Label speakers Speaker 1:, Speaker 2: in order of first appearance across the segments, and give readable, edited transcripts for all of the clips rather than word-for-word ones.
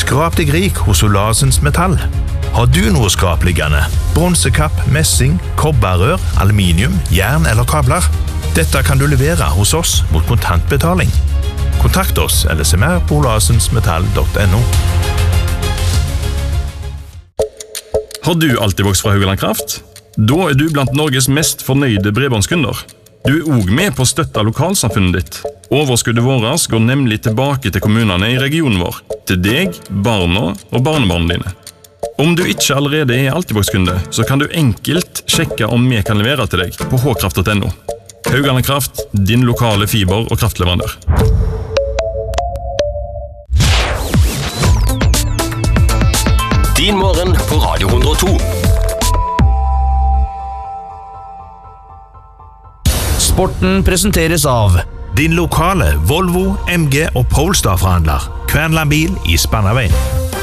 Speaker 1: Skrap deg rik hos Olasens Metall. Har du noe skrapliggende? Bronsekapp, messing, kobberrør, aluminium, jern eller kabler? Dette kan du levere hos oss mot kontantbetaling. Kontakt oss eller se mer på olasensmetall.no.
Speaker 2: Har du alltid vokst fra Haugaland Kraft? Da du blant Norges mest fornøyde bredbåndskunder. Du også med på å støtte lokalsamfunnet ditt. Overskuddet vårt går nemlig tilbake til kommunene i regionen vår, til deg, barna og barnebarna dine. Om du ikke allerede Altibox-kunde, så kan du enkelt sjekke om vi kan levere til deg på hkraft.no. Haugaland Kraft, din lokale fiber- og kraftleverandør.
Speaker 3: Din morgen på Radio 102.
Speaker 4: Sporten presenteres av
Speaker 1: din lokale Volvo, MG og Polestar-forhandler. Kvernland bil i Spannaveien.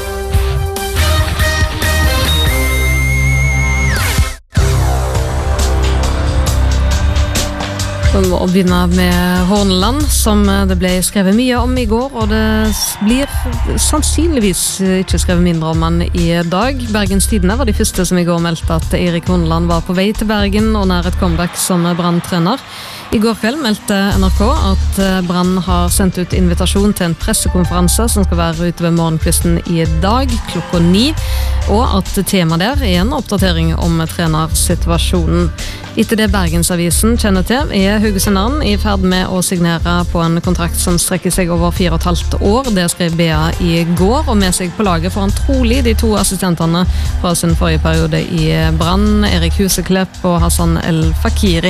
Speaker 5: Vi må begynne med Horneland, som det ble skrevet mye om i går, og det blir sannsynligvis ikke skrevet mindre om han i dag. Bergens Tidende var de første som i går meldte at Erik Horneland var på vei til Bergen og nær et comeback som Brann-trener. I går kveld meldte NRK at Brann har sendt ut invitasjon til en pressekonferanse som skal være ute ved morgenkvisten i dag, klokka 9, og at temaet der en oppdatering om trenersituasjonen. Etter det Bergensavisen kjenner til, Haugesunderen i ferd med å signere på en kontrakt som strekker seg over 4,5 år. Det skrev BA i går, og med seg på laget får han trolig de to assistentene fra sin forrige periode i Brann, Erik Huseklepp og Hassan El Fakiri.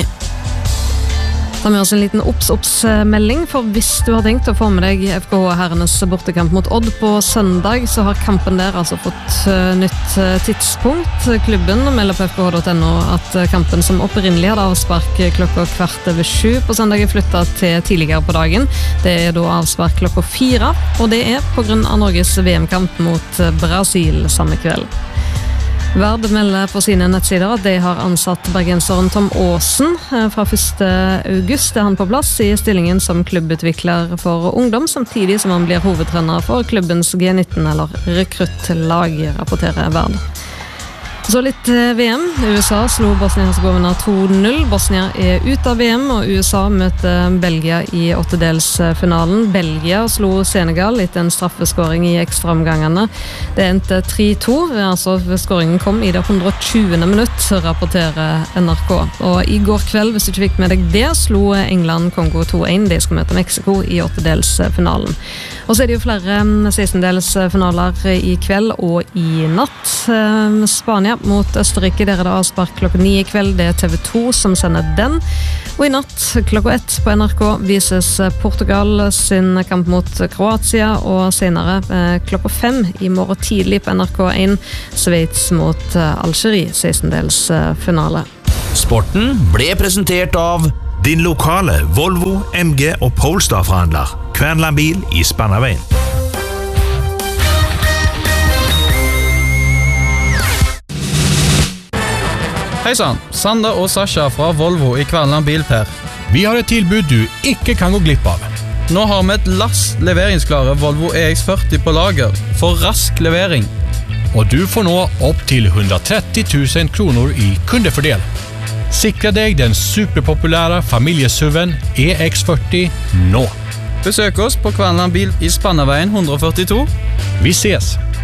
Speaker 5: Ta med oss en liten obs-melding, for hvis du har tenkt å få med deg FKH-herrenes bortekamp mot Odd på søndag, så har kampen der altså fått nytt tidspunkt. Klubben melder på fkh.no at kampen som opprinnelig hadde avspark klokka 7:15 på søndag er flyttet til tidligere på dagen. Det er da avspark klokka 4, og det er på grunn av Norges VM-kamp mot Brasil samme kveld. Vard melder på sine nettsider at de har ansatt bergenseren Tom Aasen fra 1. august. Er han på plass i stillingen som klubbutvikler for ungdom, samtidig som han blir hovedtrener for klubbens G19 eller rekruttlag, rapporterer Vard. Så litt VM. USA slo Bosnia-Herzegovina 2-0. Bosnia er ute av VM, og USA møter Belgia i åttedelsfinalen. Belgia slo Senegal etter en straffeskåring i ekstraomgangene. Det endte 3-2, altså skåringen kom i det 120. minutt, rapporterer NRK. Og i går kveld, hvis du ikke fikk med deg det, slo England Kongo 2-1. De skal møte Mexico i åttedelsfinalen. Og så er det jo flere 16-delsfinaler i kveld og i natt. Spania mot Østerrike, der er det avspark klokka 9 i kveld. Det er TV 2 som sender den. Og i natt klokka 1 på NRK vises Portugal sin kamp mot Kroatia, og senere klokka 5 i morgen tidlig på NRK1 Sveits mot Algerie, 16-delsfinale.
Speaker 4: Sporten ble presentert av
Speaker 1: din lokale Volvo, MG og Polestar-forhandler. Kvernland bil i Spannaveien.
Speaker 6: Hei sann, Sander og Sasha fra Volvo i Kvernland Bilper.
Speaker 7: Vi har et tilbud du ikke kan gå glipp av.
Speaker 6: Nå har vi et lass leveringsklare Volvo EX40 på lager for rask levering.
Speaker 7: Og du får nå opp til 130 000 kroner i kundefordel. Sikre deg den superpopulære familiesuven EX40 nå.
Speaker 6: Besøk oss på Kvernland Bil i Spannaveien 142.
Speaker 7: Vi ses!